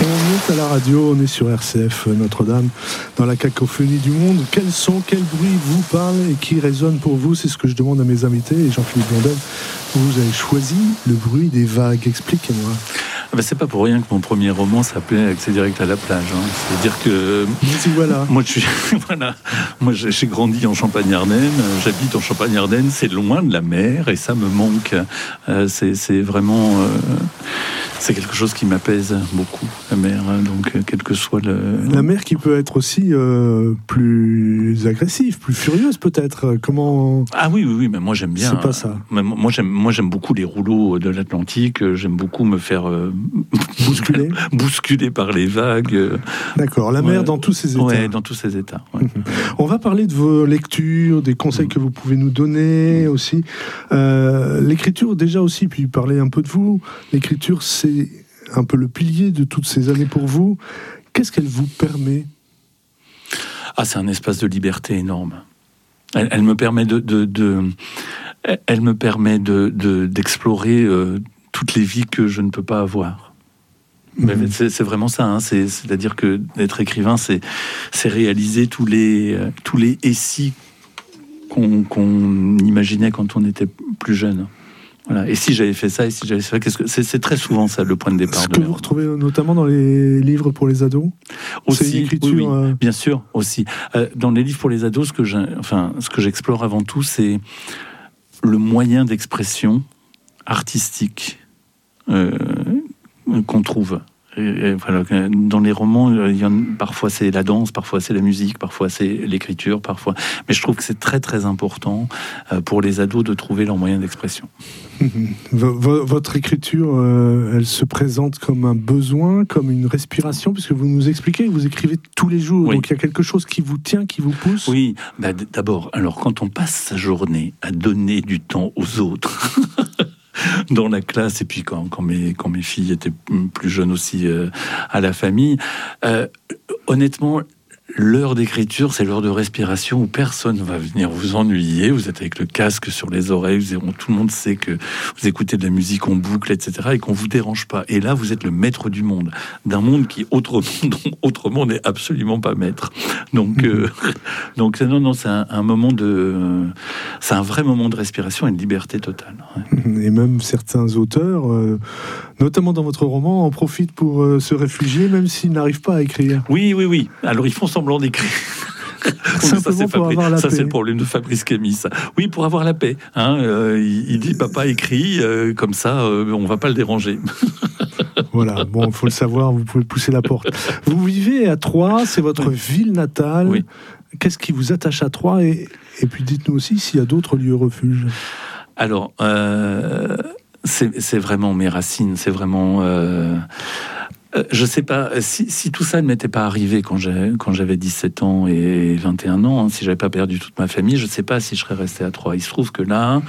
On est à la radio, on est sur RCF Notre-Dame, dans la cacophonie du monde. Quels sons, quel bruit vous parle et qui résonne pour vous? C'est ce que je demande à mes invités. Et Jean-Philippe Blondel, vous avez choisi le bruit des vagues. Expliquez-moi. C'est pas pour rien que mon premier roman s'appelait Accès direct à la plage. C'est-à-dire que voilà. Moi, j'ai grandi en Champagne-Ardenne. J'habite en Champagne-Ardenne. C'est loin de la mer et ça me manque. C'est vraiment. C'est quelque chose qui m'apaise beaucoup, la mer. Donc, quel que soit la mer qui peut être aussi plus agressive, plus furieuse peut-être. Comment? Ah oui, mais moi j'aime bien. C'est pas ça. Moi j'aime beaucoup les rouleaux de l'Atlantique. J'aime beaucoup me faire bousculer par les vagues. D'accord. La mer dans tous ses états. Ouais, dans tous ses états. Ouais. On va parler de vos lectures, des conseils que vous pouvez nous donner aussi. L'écriture déjà aussi, puis parler un peu de vous. L'écriture, c'est un peu le pilier de toutes ces années pour vous. Qu'est-ce qu'elle vous permet? C'est un espace de liberté énorme. Elle me permet d'explorer toutes les vies que je ne peux pas avoir. Mais c'est vraiment ça. C'est-à-dire que d'être écrivain, c'est réaliser tous les et si qu'on imaginait quand on était plus jeune. Voilà. Et si j'avais fait ça, c'est très souvent ça le point de départ. Ce que vous retrouvez notamment dans les livres pour les ados. Aussi, c'est une écriture, oui, bien sûr, aussi. Dans les livres pour les ados, ce que j'explore avant tout, c'est le moyen d'expression artistique qu'on trouve. Et voilà, dans les romans, parfois c'est la danse, parfois c'est la musique, parfois c'est l'écriture, parfois. Mais je trouve que c'est très très important pour les ados de trouver leur moyen d'expression. Votre écriture, elle se présente comme un besoin, comme une respiration, puisque vous nous expliquez que vous écrivez tous les jours, oui. Donc il y a quelque chose qui vous tient, qui vous pousse. Oui, d'abord, alors quand on passe sa journée à donner du temps aux autres. Dans la classe, et puis quand mes filles étaient plus jeunes aussi à la famille, honnêtement, l'heure d'écriture, c'est l'heure de respiration où personne ne va venir vous ennuyer. Vous êtes avec le casque sur les oreilles, tout le monde sait que vous écoutez de la musique en boucle, etc., et qu'on vous dérange pas. Et là, vous êtes le maître du monde, d'un monde qui autrement n'est absolument pas maître. Donc non, c'est un moment c'est un vrai moment de respiration et de liberté totale. Ouais. Et même certains auteurs, notamment dans votre roman, en profitent pour se réfugier, même s'ils n'arrivent pas à écrire. Oui. Alors ils font semblant d'écrire. Simplement pour avoir la paix. Ça, c'est le problème de Fabrice Camis. Oui, pour avoir la paix. Il dit, papa écrit, comme ça, on va pas le déranger. Voilà, bon, il faut le savoir, vous pouvez pousser la porte. Vous vivez à Troyes, c'est votre ville natale. Oui. Qu'est-ce qui vous attache à Troyes et puis dites-nous aussi s'il y a d'autres lieux refuges. Alors, c'est vraiment mes racines, c'est vraiment... je sais pas, si tout ça ne m'était pas arrivé quand j'avais 17 ans et 21 ans, si j'avais pas perdu toute ma famille, je sais pas si je serais resté à Troyes. Il se trouve que là,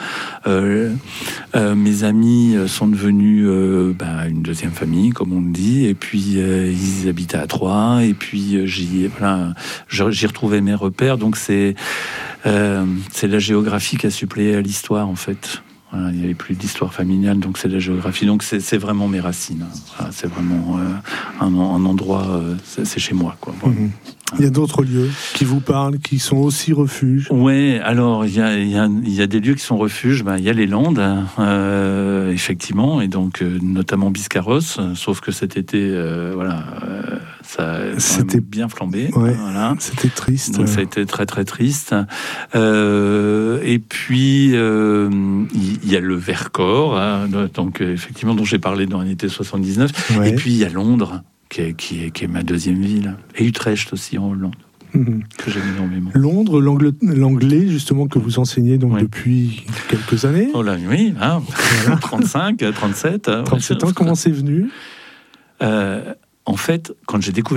mes amis sont devenus une deuxième famille, comme on le dit, et puis ils habitaient à Troyes, et puis j'y retrouvais mes repères, donc c'est la géographie qui a suppléé à l'histoire, en fait. Voilà, il n'y avait plus d'histoire familiale, donc c'est de la géographie. Donc c'est vraiment mes racines. Voilà, c'est vraiment un endroit, c'est chez moi, quoi. Voilà. Il y a d'autres lieux qui vous parlent, qui sont aussi refuges. Ouais, alors il y a des lieux qui sont refuges. Il y a les Landes, effectivement, et donc notamment Biscarrosse. Sauf que cet été, ça c'était bien flambé. Ouais, voilà. C'était triste. Donc ça a été très très triste. Et puis il y a le Vercors, donc effectivement dont j'ai parlé dans l'été 79. Ouais. Et puis il y a Londres, qui est ma deuxième ville, et Utrecht aussi en Hollande. Que j'aime énormément. Londres, l'anglais justement que vous enseignez donc depuis quelques années. Oh là, oui, voilà. 35, 37. 37 ans, comment c'est venu? En fait, quand j'ai découvert